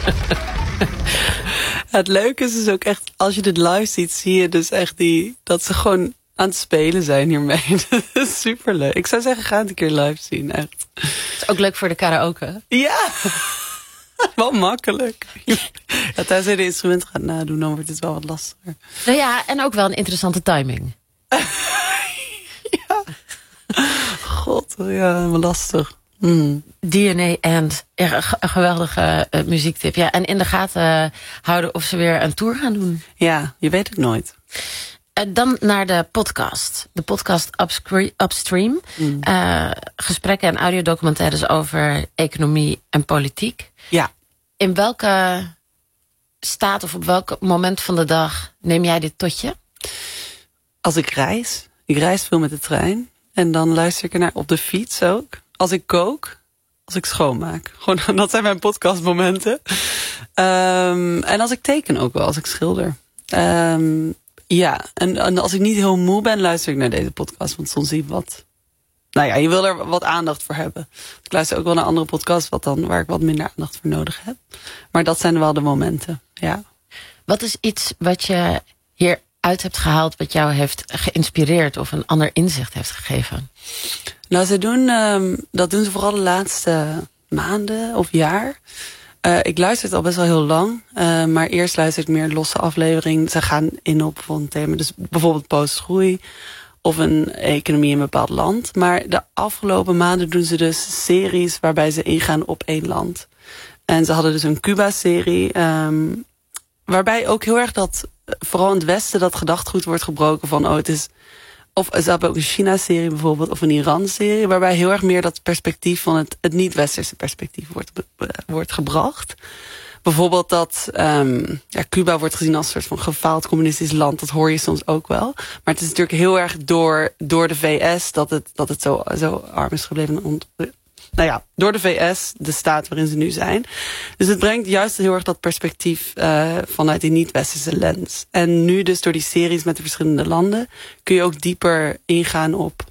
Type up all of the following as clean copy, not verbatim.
Het leuke is dus ook echt, als je dit live ziet, zie je dus echt dat ze gewoon aan het spelen zijn hiermee. Dat is superleuk. Ik zou zeggen, ga het een keer live zien, echt. Het is ook leuk voor de karaoke. Ja, wel makkelijk. Ja, tijdens je de instrumenten gaat nadoen, dan wordt het wel wat lastiger. Nou ja, en ook wel een interessante timing. Ja. God, ja, wel lastig. DNA and een geweldige muziektip. Ja, en in de gaten houden of ze weer een tour gaan doen. Ja, je weet het nooit. Dan naar de podcast. De podcast Upstream. Gesprekken en audiodocumentaires over economie en politiek. Ja. In welke staat of op welk moment van de dag neem jij dit tot je? Als ik reis. Ik reis veel met de trein. En dan luister ik ernaar op de fiets ook. Als ik kook. Als ik schoonmaak. Gewoon, dat zijn mijn podcastmomenten. En als ik teken ook wel. Als ik schilder. Ja, en als ik niet heel moe ben, luister ik naar deze podcast. Want soms zie je wat... Nou ja, je wil er wat aandacht voor hebben. Ik luister ook wel naar andere podcasts waar ik wat minder aandacht voor nodig heb. Maar dat zijn wel de momenten, ja. Wat is iets wat je hieruit hebt gehaald, wat jou heeft geïnspireerd of een ander inzicht heeft gegeven? Nou, dat doen ze vooral de laatste maanden of jaar. Ik luister het al best wel heel lang. Maar eerst luister ik meer losse afleveringen. Ze gaan in op een thema. Dus bijvoorbeeld postgroei. Of een economie in een bepaald land. Maar de afgelopen maanden doen ze dus series waarbij ze ingaan op één land. En ze hadden dus een Cuba-serie. Waarbij ook heel erg vooral in het Westen, dat gedachtegoed wordt gebroken van het is... Of ze hebben ook een China-serie bijvoorbeeld, of een Iran-serie, waarbij heel erg meer dat perspectief van het niet-westerse perspectief wordt gebracht. Bijvoorbeeld dat Cuba wordt gezien als een soort van gefaald communistisch land. Dat hoor je soms ook wel. Maar het is natuurlijk heel erg door de VS dat het zo arm is gebleven. Nou ja, door de VS, de staat waarin ze nu zijn. Dus het brengt juist heel erg dat perspectief vanuit die niet-westerse lens. En nu dus door die series met de verschillende landen kun je ook dieper ingaan op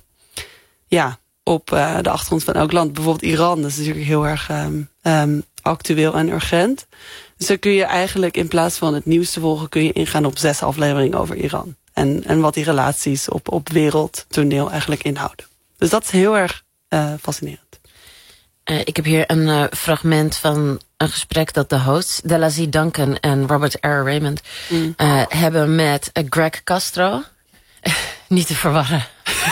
de achtergrond van elk land. Bijvoorbeeld Iran, dat is natuurlijk heel erg actueel en urgent. Dus dan kun je eigenlijk in plaats van het nieuws te volgen, kun je ingaan op 6 afleveringen over Iran. En wat die relaties op wereldtoneel eigenlijk inhouden. Dus dat is heel erg fascinerend. Ik heb hier een fragment van een gesprek dat de hosts Delazie Duncan en Robert R. Raymond hebben met Greg Castro. Niet te verwarren.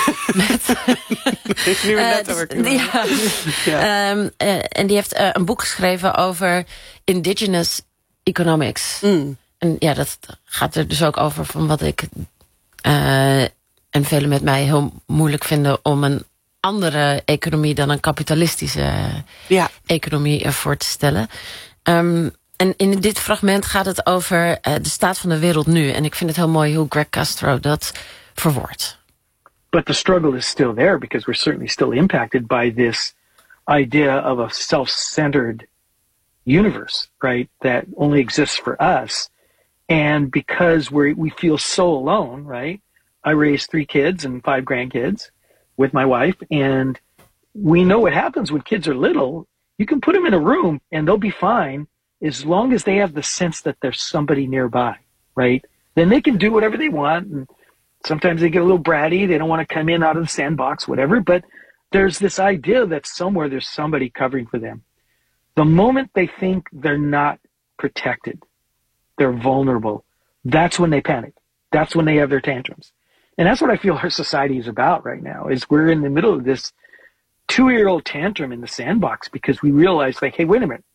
Nu net over. En die heeft een boek geschreven over indigenous economics. En ja, dat gaat er dus ook over van wat ik en velen met mij heel moeilijk vinden om een andere economie dan een kapitalistische economie voor te stellen. En in dit fragment gaat het over de staat van de wereld nu. En ik vind het heel mooi hoe Greg Castro dat verwoordt. But the struggle is still there because we're certainly still impacted by this idea of a self-centered universe, right? That only exists for us. And because we feel so alone, right? I raised 3 kids and 5 grandkids with my wife, and we know what happens when kids are little. You can put them in a room and they'll be fine as long as they have the sense that there's somebody nearby, right? Then they can do whatever they want, and sometimes they get a little bratty. They don't want to come in out of the sandbox, whatever, but there's this idea that somewhere there's somebody covering for them. The moment they think they're not protected, they're vulnerable, that's when they panic. That's when they have their tantrums. And that's what I feel our society is about right now, is we're in the middle of this 2-year-old tantrum in the sandbox because we realize, like, hey, wait a minute,